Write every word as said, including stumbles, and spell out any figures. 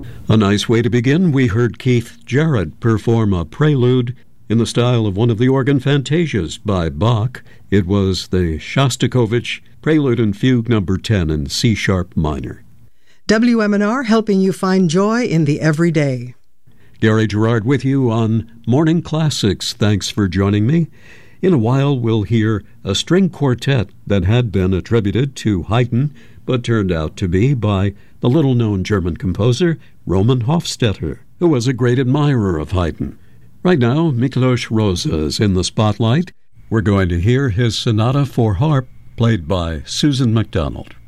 A nice way to begin. We heard Keith Jarrett perform a prelude in the style of one of the organ fantasias by Bach. It was the Shostakovich Prelude and Fugue number ten in C-sharp minor. W M N R helping you find joy in the everyday. Gary Gerard with you on Morning Classics. Thanks for joining me. In a while, we'll hear a string quartet that had been attributed to Haydn, but turned out to be by the little-known German composer Roman Hofstetter, who was a great admirer of Haydn. Right now, Miklos Rozsa is in the spotlight. We're going to hear his sonata for harp, played by Susan MacDonald.